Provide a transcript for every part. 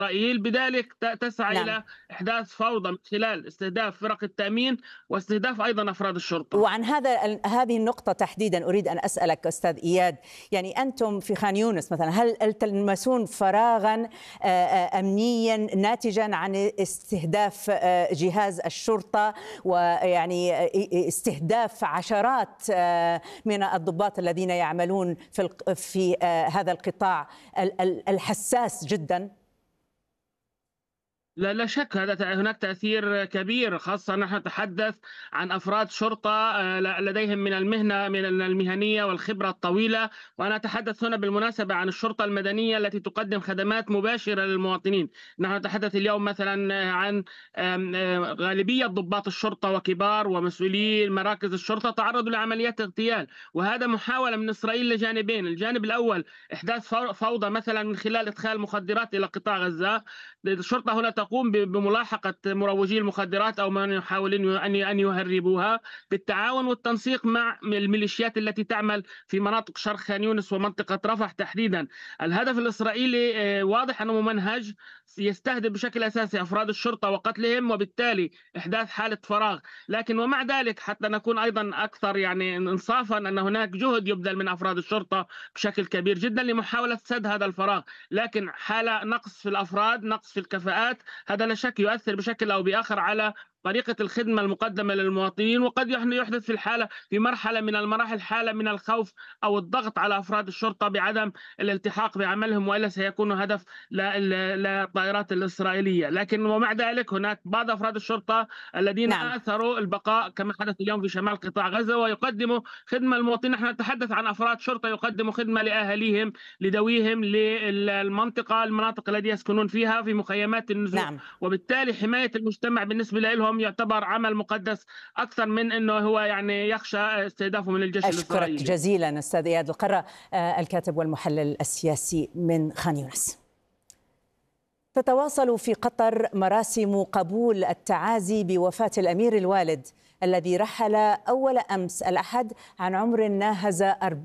إسرائيل، بذلك تسعى نعم. إلى إحداث فوضى من خلال استهداف فرق التأمين واستهداف أيضا أفراد الشرطة. وعن هذه النقطة تحديدا أريد أن أسألك أستاذ إياد، يعني أنتم في خان يونس مثلا هل تلمسون فراغا أمنيا ناتجا عن استهداف جهاز الشرطة، ويعني استهداف عشرات من الضباط الذين يعملون في هذا القطاع الحساس جدا؟ لا شك، هناك تأثير كبير، خاصة نحن نتحدث عن أفراد شرطة لديهم من المهنية والخبرة الطويلة. وأنا أتحدث هنا بالمناسبة عن الشرطة المدنية التي تقدم خدمات مباشرة للمواطنين. نحن نتحدث اليوم مثلا عن غالبية ضباط الشرطة وكبار ومسؤولي مراكز الشرطة تعرضوا لعمليات اغتيال، وهذا محاولة من إسرائيل لجانبين. الجانب الأول إحداث فوضى مثلا من خلال إدخال مخدرات إلى قطاع غزة. الشرطة هنا تقوم بملاحقة مروجي المخدرات أو من يحاولون أن يهربوها بالتعاون والتنسيق مع الميليشيات التي تعمل في مناطق شرق خان يونس ومنطقة رفح تحديدا. الهدف الإسرائيلي واضح أنه ممنهج، يستهدف بشكل أساسي أفراد الشرطة وقتلهم، وبالتالي إحداث حالة فراغ. لكن ومع ذلك حتى نكون أيضا أكثر يعني إنصافا، أن هناك جهد يبذل من أفراد الشرطة بشكل كبير جدا لمحاولة سد هذا الفراغ. لكن حالة نقص في الأفراد، نقص في الكفاءات، هذا لا شك يؤثر بشكل أو بآخر على طريقة الخدمة المقدمة للمواطنين، وقد يحدث في مرحلة من المراحل حالة من الخوف أو الضغط على أفراد الشرطة بعدم الالتحاق بعملهم، وإلا سيكون هدف للطائرات الإسرائيلية. لكن ومع ذلك هناك بعض أفراد الشرطة الذين نعم. آثروا البقاء كما حدث اليوم في شمال قطاع غزة ويقدموا خدمة للمواطنين. نحن نتحدث عن أفراد شرطة يقدموا خدمة لأهاليهم، لذويهم، المناطق التي يسكنون فيها في مخيمات النزوح. نعم. وبالتالي حماية المجتمع بالنسبة لهم يعتبر عمل مقدس أكثر من أنه هو يعني يخشى استهدافه من الجيش أشكرك الإسرائيلي. جزيلا أستاذ إياد القرة، الكاتب والمحلل السياسي من خان يونس. تتواصل في قطر مراسم قبول التعازي بوفاة الأمير الوالد الذي رحل أول أمس الأحد عن عمر ناهز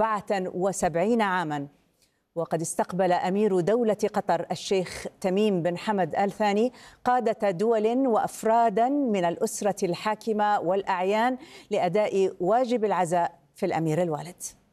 74 عاما. وقد استقبل أمير دولة قطر الشيخ تميم بن حمد آل ثاني قادة دول وأفرادا من الأسرة الحاكمة والأعيان لأداء واجب العزاء في الأمير الوالد.